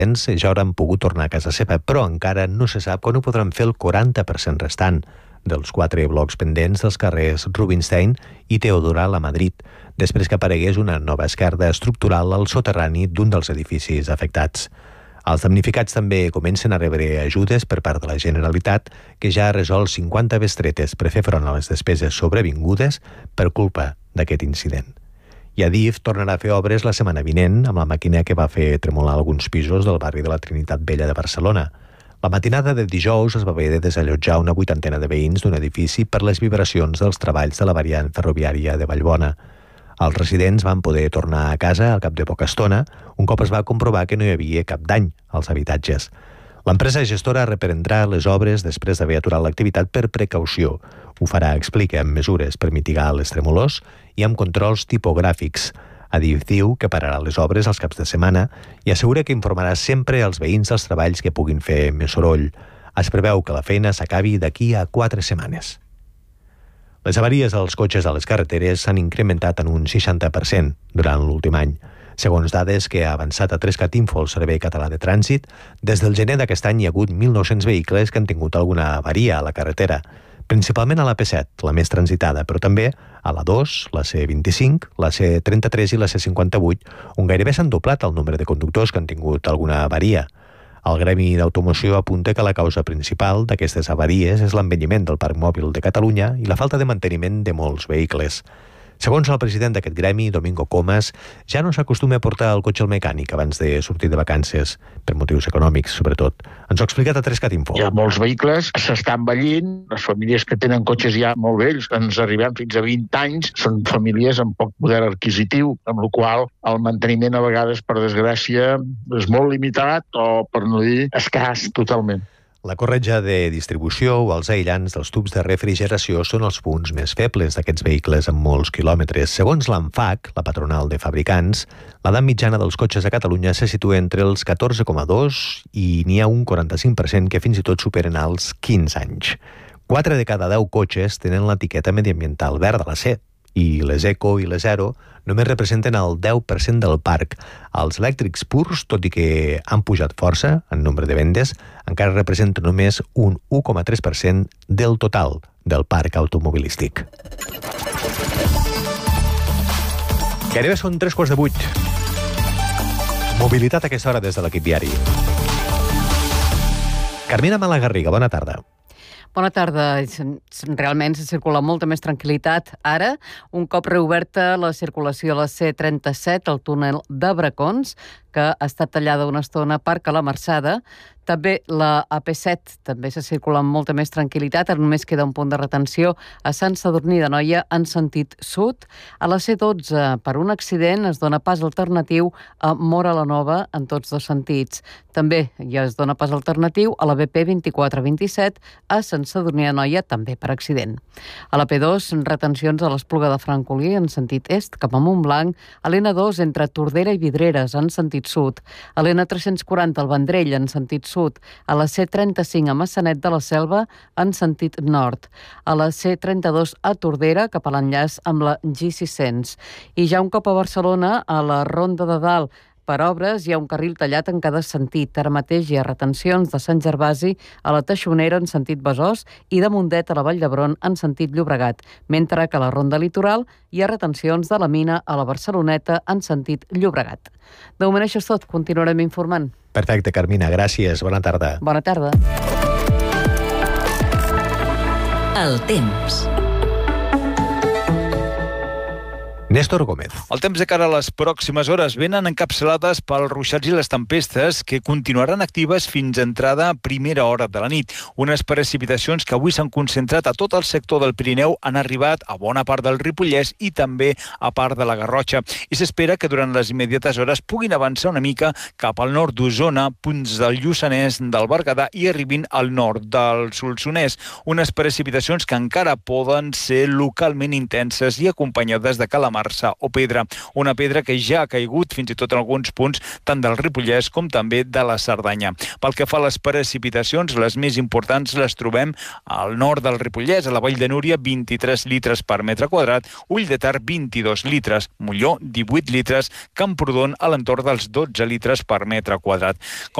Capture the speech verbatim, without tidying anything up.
ja hauran pogut tornar a casa seva, però encara no se sap quan ho podran fer el quaranta per cent restant dels quatre blocs pendents dels carrers Rubinstein i Teodoral a Madrid, després que aparegués una nova esquerda estructural al soterrani d'un dels edificis afectats. Els damnificats també comencen a rebre ajudes per part de la Generalitat, que ja ha resolt cinquanta bestretes per fer front a les despeses sobrevingudes per culpa d'aquest incident. I Adif tornarà a fer obres la setmana vinent amb la màquina que va fer tremolar alguns pisos del barri de la Trinitat Vella de Barcelona. La matinada de dijous es va haver de desallotjar una vuitantena de veïns d'un edifici per les vibracions dels treballs de la variant ferroviària de Vallbona. Els residents van poder tornar a casa al cap de poca estona, un cop es va comprovar que no hi havia cap dany als habitatges. L'empresa gestora reprendrà les obres després d'haver aturat l'activitat per precaució. Ho farà, explica, amb mesures per mitigar les tremolors i amb controls tipogràfics. Adif diu que pararà les obres als caps de setmana i assegura que informarà sempre els veïns dels treballs que puguin fer més soroll. Es preveu que la feina s'acabi d'aquí a quatre setmanes. Les avaries als cotxes a les carreteres s'han incrementat en un seixanta per cent durant l'últim any. Segons dades que ha avançat a Trescat Info, el Servei Català de Trànsit, des del gener d'aquest any hi ha hagut mil nou-cents vehicles que han tingut alguna avaria a la carretera, principalment a la P set, la més transitada, però també a la dos, la C vint-i-cinc, la C trenta-tres i la C cinquanta-vuit, on gairebé s'han doblat el nombre de conductors que han tingut alguna avaria. El Gremi d'Automoció apunta que la causa principal d'aquestes avaries és l'envelliment del parc mòbil de Catalunya i la falta de manteniment de molts vehicles. Segons el president d'aquest gremi, Domingo Comas, ja no s'acostuma a portar el cotxe al mecànic abans de sortir de vacances, per motius econòmics, sobretot. Ens ho ha explicat a Trescat Info. Hi ha molts vehicles que s'estan envellint, les famílies que tenen cotxes ja molt vells, ens arribem fins a vint anys, són famílies amb poc poder adquisitiu, amb la qual el manteniment a vegades, per desgràcia, és molt limitat o, per no dir, escàs totalment. La corretja de distribució o els aïllants dels tubs de refrigeració són els punts més febles d'aquests vehicles amb molts quilòmetres. Segons l'ANFAC, la patronal de fabricants, l'edat mitjana dels cotxes a Catalunya se situa entre els catorze coma dos i n'hi ha un quaranta-cinc per cent que fins i tot superen els quinze anys. quatre de cada deu cotxes tenen l'etiqueta mediambiental verda, la C, i les Eco i les Zero només representen el deu per cent del parc. Els elèctrics purs, tot i que han pujat força en nombre de vendes, encara representen només un u coma tres per cent del total del parc automobilístic. Gairebé són tres quarts de vuit. Mobilitat a aquesta hora des de l'equip viari. Carmina Malagarriga, bona tarda. Bona tarda. Realment se circula molta més tranquil·litat ara, un cop reoberta la circulació a la C trenta-set, al túnel de Bracons, que ha estat tallada una estona per Calamarçada. També la A P set també se circula amb molta més tranquil·litat, ara només queda un punt de retenció a Sant Sadurní d'Anoia en sentit sud. A la C dotze, per un accident, es dona pas alternatiu a Móra la Nova en tots dos sentits. També ja es dona pas alternatiu a la B P vint-i-quatre vint-i-set a Sant Sadurní d'Anoia, també per accident. A la P dos, retencions a l'Espluga de Francolí en sentit est cap a Montblanc, a l'N dos entre Tordera i Vidreres en sentit sud, a l'N tres-cents quaranta al Vendrell en sentit sud, a la C trenta-cinc a Massanet de la Selva en sentit nord, a la C trenta-dos a Tordera cap a l'enllaç amb la G sis-cents. I ja un cop a Barcelona, a la Ronda de Dalt, per obres hi ha un carril tallat en cada sentit. Ara mateix hi ha retencions de Sant Gervasi a la Teixonera en sentit Besòs i de Mundet a la Vall d'Hebron en sentit Llobregat, mentre que a la Ronda Litoral hi ha retencions de la Mina a la Barceloneta en sentit Llobregat. De moment això és tot, continuarem informant. Perfecte, Carmina, gràcies. Bona tarda. Bona tarda. El temps. Néstor Gómez. El temps de cara a les pròximes hores venen encapçalades pels ruixats i les tempestes que continuaran actives fins a entrada a primera hora de la nit. Unes precipitacions que avui s'han concentrat a tot el sector del Pirineu han arribat a bona part del Ripollès i també a part de la Garrotxa. I s'espera que durant les immediates hores puguin avançar una mica cap al nord d'Osona, punts del Lluçanès, del Berguedà i arribin al nord del Solsonès. Unes precipitacions que encara poden ser localment intenses i acompanyades de calamars marsa o pedra. Una pedra que ja ha caigut fins i tot en alguns punts tant del Ripollès com també de la Cerdanya. Pel que fa a les precipitacions, les més importants les trobem al nord del Ripollès, a la Vall de Núria, vint-i-tres litres per metre quadrat, Ulldeter, vint-i-dos litres, Molló, divuit litres, Camprodon, a l'entorn dels dotze litres per metre quadrat.